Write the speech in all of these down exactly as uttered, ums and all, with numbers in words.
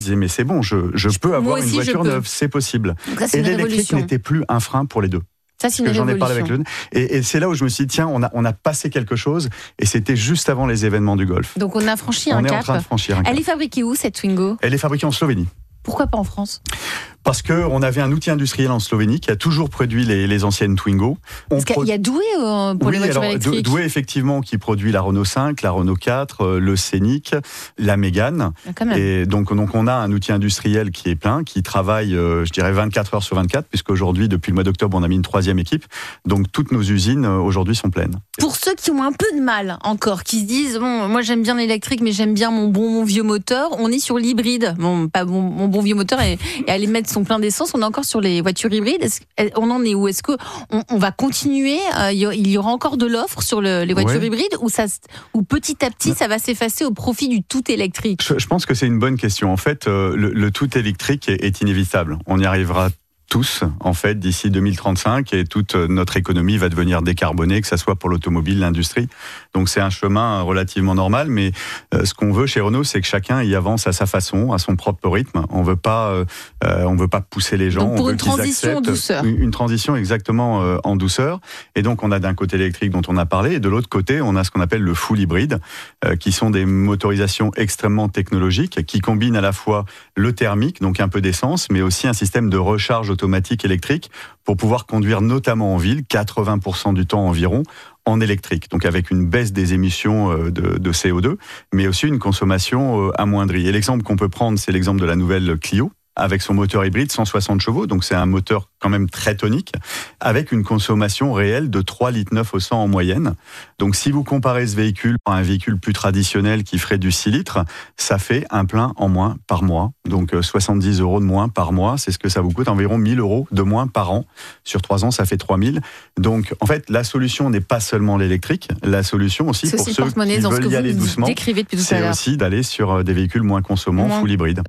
Je disais, mais c'est bon, je, je peux avoir aussi, une voiture peux. neuve, c'est possible. Donc ça, c'est et une l'électrique révolution. n'était plus un frein pour les deux. Ça, c'est une que j'en ai révolution. parlé avec le et, et c'est là où je me suis dit, tiens, on a, on a passé quelque chose, et c'était juste avant les événements du Golfe. Donc on a franchi on un est cap. en train de franchir un cap. Elle est fabriquée où, cette Twingo ? Elle est fabriquée en Slovénie. Pourquoi pas en France ? Parce qu'on avait un outil industriel en Slovénie qui a toujours produit les, les anciennes Twingo. On Parce qu'il pro... y a Douai euh, pour oui, les voitures alors, électriques. Douai, effectivement, qui produit la Renault cinq, la Renault quatre, euh, le Scénic, la Mégane. Ah, quand même. Et donc, donc, on a un outil industriel qui est plein, qui travaille, euh, je dirais, vingt-quatre heures sur vingt-quatre, puisqu'aujourd'hui, depuis le mois d'octobre, on a mis une troisième équipe. Donc, toutes nos usines, euh, aujourd'hui, sont pleines. Pour ceux qui ont un peu de mal encore, qui se disent, bon, moi j'aime bien l'électrique, mais j'aime bien mon bon mon vieux moteur, on est sur l'hybride. Bon, pas mon, mon bon vieux moteur et, et aller mettre son plein d'essence, on est encore sur les voitures hybrides. Est-ce, on en est où ? Est-ce qu'on on va continuer euh, Il y aura encore de l'offre sur le, les voitures ouais. hybrides ou, ça, ou petit à petit ça va s'effacer au profit du tout électrique ? Je, je pense que c'est une bonne question. En fait, euh, le, le tout électrique est, est inévitable. On y arrivera tous, en fait, d'ici deux mille trente-cinq, et toute notre économie va devenir décarbonée, que ça soit pour l'automobile, l'industrie. Donc c'est un chemin relativement normal, mais euh, ce qu'on veut chez Renault, c'est que chacun y avance à sa façon, à son propre rythme. On veut pas, euh, on veut pas pousser les gens. Donc pour on veut une transition en douceur. Une, une transition exactement euh, en douceur. Et donc on a d'un côté l'électrique dont on a parlé, et de l'autre côté, on a ce qu'on appelle le full hybride, euh, qui sont des motorisations extrêmement technologiques, qui combinent à la fois le thermique, donc un peu d'essence, mais aussi un système de recharge automatique automatique électrique pour pouvoir conduire notamment en ville, quatre-vingts pour cent du temps environ, en électrique. Donc avec une baisse des émissions de, de C O deux, mais aussi une consommation amoindrie. Et l'exemple qu'on peut prendre, c'est l'exemple de la nouvelle Clio, avec son moteur hybride cent soixante chevaux, donc c'est un moteur quand même très tonique, avec une consommation réelle de trois virgule neuf litres au cent en moyenne. Donc si vous comparez ce véhicule à un véhicule plus traditionnel qui ferait du six litres, ça fait un plein en moins par mois. Donc soixante-dix euros de moins par mois, c'est ce que ça vous coûte, environ mille euros de moins par an. Sur trois ans, ça fait trois mille. Donc en fait, la solution n'est pas seulement l'électrique, la solution aussi c'est pour aussi ceux qui dans veulent ce que y aller vous doucement, décrivez depuis tout à c'est l'heure. aussi d'aller sur des véhicules moins consommants, Moins. full hybride.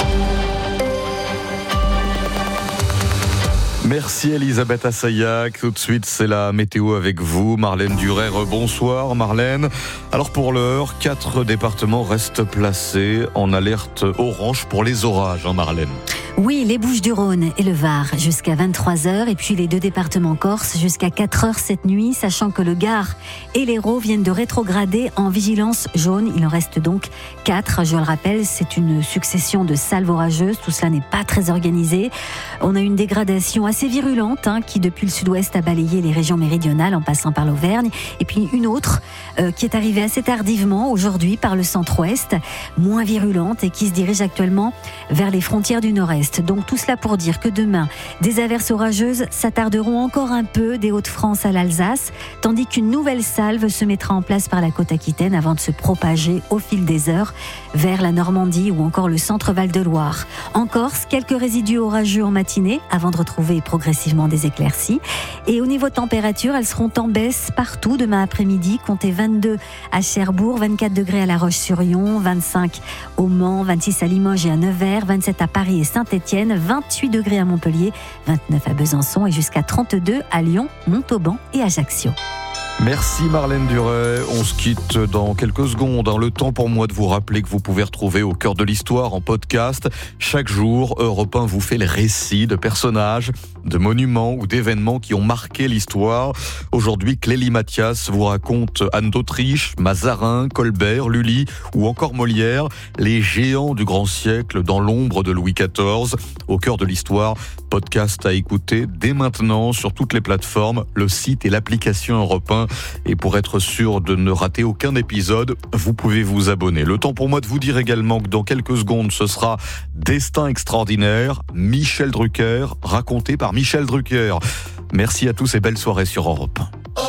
Merci Elisabeth Assayag. Tout de suite, c'est la météo avec vous. Marlène Duret, bonsoir Marlène. Alors pour l'heure, quatre départements restent placés en alerte orange pour les orages, hein Marlène ? Oui, les Bouches-du-Rhône et le Var jusqu'à vingt-trois heures et puis les deux départements corses jusqu'à quatre heures cette nuit, sachant que le Gard et l'Hérault viennent de rétrograder en vigilance jaune. Il en reste donc quatre. Je le rappelle, c'est une succession de salves orageuses. Tout cela n'est pas très organisé. On a une dégradation assez virulente hein, qui depuis le sud-ouest a balayé les régions méridionales en passant par l'Auvergne. Et puis une autre euh, qui est arrivée assez tardivement aujourd'hui par le centre-ouest, moins virulente et qui se dirige actuellement vers les frontières du nord-est. Donc tout cela pour dire que demain, des averses orageuses s'attarderont encore un peu des Hauts-de-France à l'Alsace, tandis qu'une nouvelle salve se mettra en place par la côte aquitaine avant de se propager au fil des heures vers la Normandie ou encore le centre Val-de-Loire. En Corse, quelques résidus orageux en matinée avant de retrouver progressivement des éclaircies. Et au niveau température, elles seront en baisse partout demain après-midi. Comptez vingt-deux à Cherbourg, vingt-quatre degrés à La Roche-sur-Yon, vingt-cinq au Mans, vingt-six à Limoges et à Nevers, vingt-sept à Paris et Saint-Étienne, vingt-huit degrés à Montpellier, vingt-neuf à Besançon et jusqu'à trente-deux à Lyon, Montauban et Ajaccio. Merci Marlène Duret. On se quitte dans quelques secondes. Le temps pour moi de vous rappeler que vous pouvez retrouver Au cœur de l'histoire en podcast. Chaque jour, Europe un vous fait le récit de personnages, de monuments ou d'événements qui ont marqué l'histoire. Aujourd'hui, Clélie Mathias vous raconte Anne d'Autriche, Mazarin, Colbert, Lully ou encore Molière, les géants du grand siècle dans l'ombre de Louis quatorze. Au cœur de l'histoire, podcast à écouter dès maintenant sur toutes les plateformes, le site et l'application Europe un. Et pour être sûr de ne rater aucun épisode, vous pouvez vous abonner. Le temps pour moi de vous dire également que dans quelques secondes, ce sera Destin extraordinaire, Michel Drucker, raconté par Michel Drucker. Merci à tous et belle soirée sur Europe un.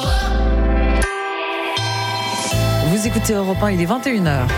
Vous écoutez Europe un, il est vingt et une heures.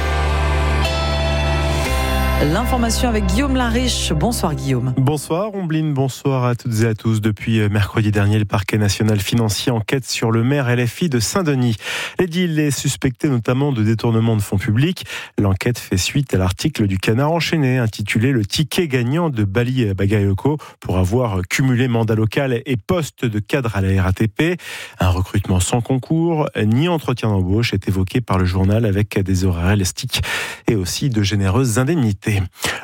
L'information avec Guillaume Lariche. Bonsoir Guillaume. Bonsoir Ombline, bonsoir à toutes et à tous. Depuis mercredi dernier, le parquet national financier enquête sur le maire L F I de Saint-Denis. L'édile est suspecté notamment de détournement de fonds publics. L'enquête fait suite à l'article du Canard enchaîné intitulé « Le ticket gagnant de Bali Bagayoko pour avoir cumulé mandat local et poste de cadre à la R A T P ». Un recrutement sans concours ni entretien d'embauche est évoqué par le journal avec des horaires élastiques et aussi de généreuses indemnités.